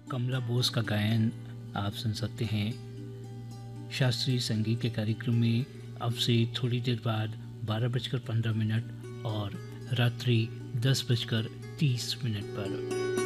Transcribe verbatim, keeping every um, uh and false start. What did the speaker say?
कमला बोस का गायन आप सुन सकते हैं शास्त्रीय संगीत के कार्यक्रम में अब से थोड़ी देर बाद बारह बजकर पंद्रह मिनट और रात्रि दस बजकर तीस मिनट पर।